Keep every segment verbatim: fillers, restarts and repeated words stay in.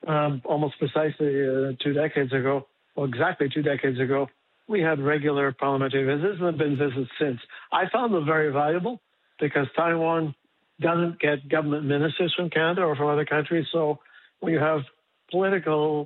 um, almost precisely uh, two decades ago, well, exactly two decades ago, we had regular parliamentary visits and have been visits since. I found them very valuable because Taiwan doesn't get government ministers from Canada or from other countries. So when you have political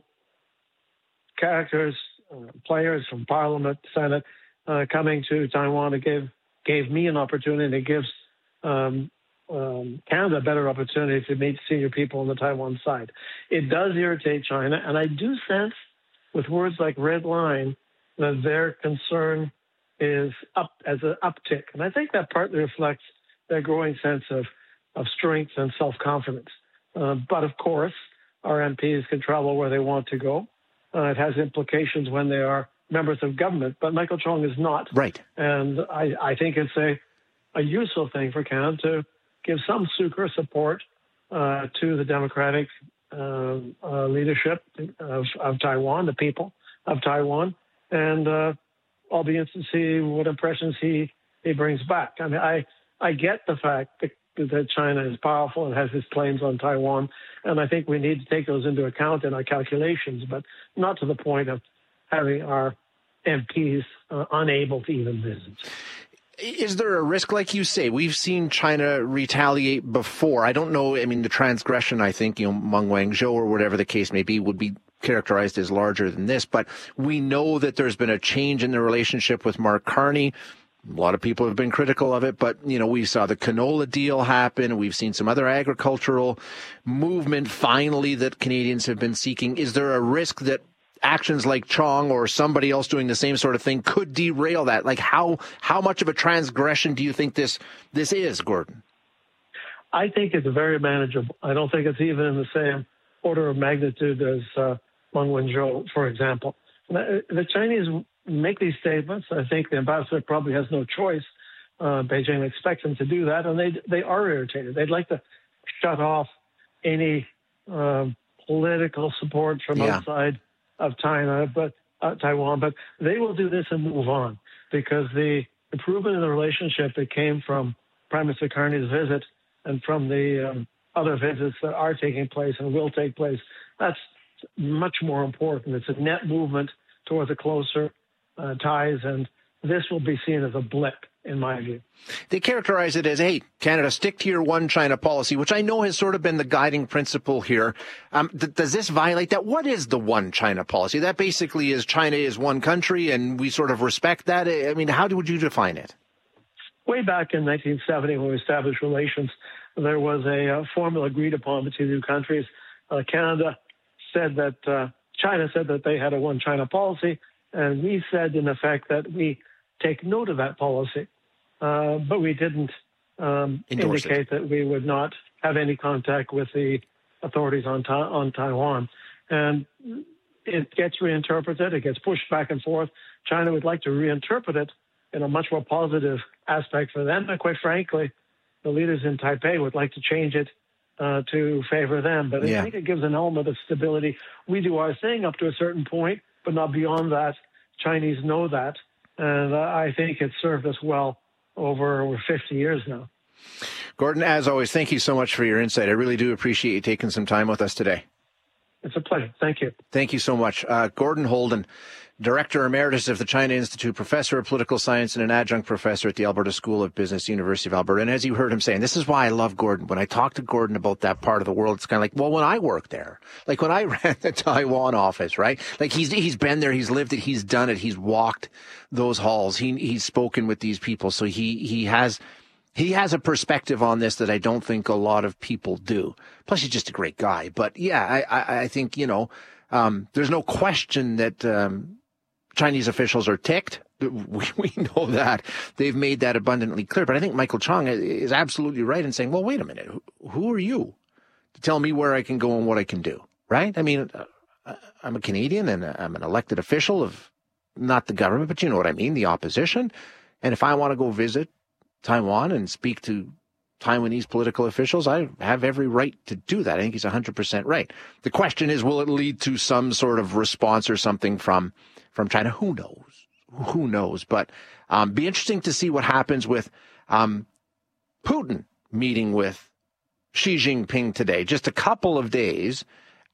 characters, uh, players from Parliament, Senate, uh, coming to Taiwan, it gave, gave me an opportunity. It gives um, um, Canada a better opportunity to meet senior people on the Taiwan side. It does irritate China, and I do sense with words like red line that their concern is up as an uptick. And I think that partly reflects their growing sense of, of strength and self-confidence. Uh, but of course, our M Ps can travel where they want to go. Uh, it has implications when they are members of government, but Michael Chong is not. Right. And I, I think it's a, a useful thing for Canada to give some sucre support uh, to the democratic uh, uh, leadership of, of Taiwan, the people of Taiwan, and uh, I'll be interested to see what impressions he, he brings back. I mean, I, I get the fact that, that China is powerful and has its claims on Taiwan, and I think we need to take those into account in our calculations, but not to the point of having our M Ps uh, unable to even visit. Is there a risk, like you say? We've seen China retaliate before. I don't know. I mean, the transgression, I think, you know, Meng Wanzhou or whatever the case may be, would be characterized as larger than this. But we know that there's been a change in the relationship with Mark Carney. A lot of people have been critical of it, but, you know, we saw the canola deal happen. We've seen some other agricultural movement finally that Canadians have been seeking. Is there a risk that actions like Chong or somebody else doing the same sort of thing could derail that? Like, how how much of a transgression do you think this this is, Gordon? I think it's very manageable. I don't think it's even in the same order of magnitude as uh, Meng Wanzhou, for example. The Chinese make these statements. I think the ambassador probably has no choice. Uh, Beijing expects them to do that, and they they are irritated. They'd like to shut off any uh, political support from yeah. outside of China, but uh, Taiwan, but they will do this and move on because the improvement in the relationship that came from Prime Minister Carney's visit and from the um, other visits that are taking place and will take place, that's much more important. It's a net movement towards a closer uh, ties, and this will be seen as a blip, in my view. They characterize it as, hey, Canada, stick to your one China policy, which I know has sort of been the guiding principle here. Um, th- does this violate that? What is the one China policy? That basically is China is one country, and we sort of respect that. I mean, how would you define it? Way back in nineteen seventy, when we established relations, there was a uh, formula agreed upon between the two countries. Uh, Canada said that uh, China said that they had a one China policy, and we said, in effect, that we take note of that policy. Uh, but we didn't um, indicate it. that we would not have any contact with the authorities on ta- on Taiwan. And it gets reinterpreted. It gets pushed back and forth. China would like to reinterpret it in a much more positive aspect for them. And quite frankly, the leaders in Taipei would like to change it uh, to favor them. But yeah. I think it gives an element of stability. We do our thing up to a certain point, but not beyond that. Chinese know that. And uh, I think it's served us well over over fifty years now. Gordon, as always, thank you so much for your insight. I really do appreciate you taking some time with us today. It's a pleasure. Thank you. Thank you so much. Uh, Gordon Holden, Director Emeritus of the China Institute, Professor of Political Science and an Adjunct Professor at the Alberta School of Business, University of Alberta. And as you heard him saying, this is why I love Gordon. When I talk to Gordon about that part of the world, it's kind of like, well, when I worked there, like when I ran the Taiwan office, right? Like he's he's been there, he's lived it, he's done it, he's walked those halls, he he's spoken with these people. So he he has he has a perspective on this that I don't think a lot of people do. Plus, he's just a great guy. But yeah, I I, I think, you know, um, there's no question that um, Chinese officials are ticked. We, we know that. They've made that abundantly clear. But I think Michael Chong is absolutely right in saying, well, wait a minute. Who, who are you to tell me where I can go and what I can do? Right? I mean, I'm a Canadian and I'm an elected official of not the government, but you know what I mean, the opposition. And if I want to go visit Taiwan and speak to Taiwanese political officials, I have every right to do that. I think he's one hundred percent right. The question is, will it lead to some sort of response or something from from China? Who knows? Who knows? But um, be interesting to see what happens with um, Putin meeting with Xi Jinping today. Just a couple of days